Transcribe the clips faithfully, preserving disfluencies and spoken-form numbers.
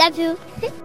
love you.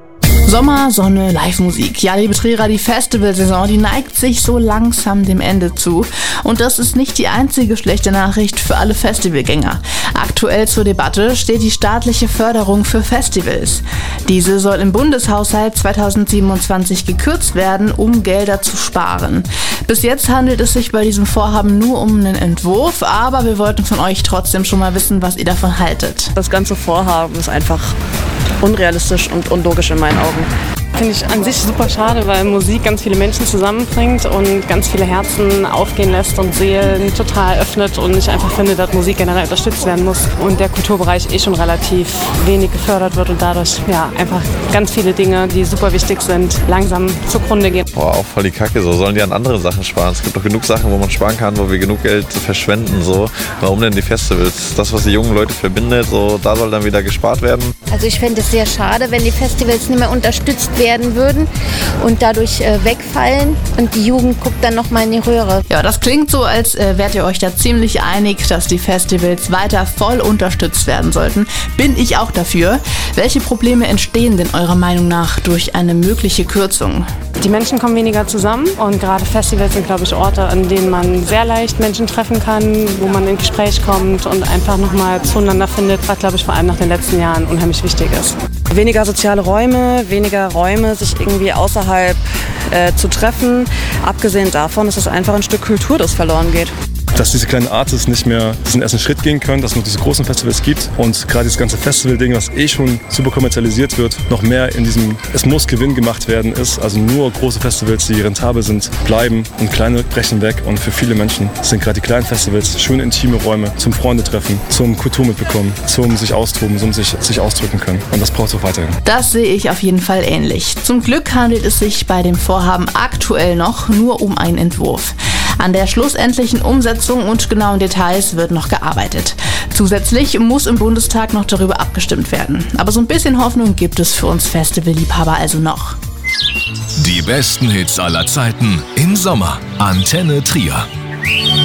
Sommer, Sonne, Live-Musik. Ja, liebe Trierer, die Festivalsaison, die neigt sich so langsam dem Ende zu. Und das ist nicht die einzige schlechte Nachricht für alle Festivalgänger. Aktuell zur Debatte steht die staatliche Förderung für Festivals. Diese soll im Bundeshaushalt zweitausendsiebenundzwanzig gekürzt werden, um Gelder zu sparen. Bis jetzt handelt es sich bei diesem Vorhaben nur um einen Entwurf, aber wir wollten von euch trotzdem schon mal wissen, was ihr davon haltet. Das ganze Vorhaben ist einfach unrealistisch und unlogisch in meinen Augen. Finde ich an sich super schade, weil Musik ganz viele Menschen zusammenbringt und ganz viele Herzen aufgehen lässt und Seelen total öffnet, und ich einfach finde, dass Musik generell unterstützt werden muss und der Kulturbereich eh schon relativ wenig gefördert wird und dadurch ja einfach ganz viele Dinge, die super wichtig sind, langsam zugrunde gehen. Boah, auch voll die Kacke, so sollen die an andere Sachen sparen. Es gibt doch genug Sachen, wo man sparen kann, wo wir genug Geld verschwenden, so. Warum denn die Festivals? Das, was die jungen Leute verbindet, so, da soll dann wieder gespart werden. Also ich fände es sehr schade, wenn die Festivals nicht mehr unterstützt werden würden und dadurch äh, wegfallen und die Jugend guckt dann nochmal in die Röhre. Ja, das klingt so, als äh, wärt ihr euch da ziemlich einig, dass die Festivals weiter voll unterstützt werden sollten. Bin ich auch dafür. Welche Probleme entstehen denn eurer Meinung nach durch eine mögliche Kürzung? Die Menschen kommen weniger zusammen und gerade Festivals sind, glaube ich, Orte, an denen man sehr leicht Menschen treffen kann, wo man ins Gespräch kommt und einfach nochmal zueinander findet, was, glaube ich, vor allem nach den letzten Jahren unheimlich wichtig ist. Weniger soziale Räume, weniger Räume, sich irgendwie außerhalb äh, zu treffen. Abgesehen davon ist es einfach ein Stück Kultur, das verloren geht. Dass diese kleinen Artists nicht mehr diesen ersten Schritt gehen können, dass es nur diese großen Festivals gibt und gerade dieses ganze Festival-Ding, was eh schon super kommerzialisiert wird, noch mehr in diesem es muss Gewinn gemacht werden ist. Also nur große Festivals, die rentabel sind, bleiben und kleine brechen weg. Und für viele Menschen sind gerade die kleinen Festivals schöne intime Räume zum Freundetreffen, zum Kultur mitbekommen, zum sich austoben, zum sich, sich ausdrücken können. Und das braucht es auch weiterhin. Das sehe ich auf jeden Fall ähnlich. Zum Glück handelt es sich bei dem Vorhaben aktuell noch nur um einen Entwurf. An der schlussendlichen Umsetzung und genauen Details wird noch gearbeitet. Zusätzlich muss im Bundestag noch darüber abgestimmt werden. Aber so ein bisschen Hoffnung gibt es für uns Festivalliebhaber also noch. Die besten Hits aller Zeiten im Sommer. Antenne Trier.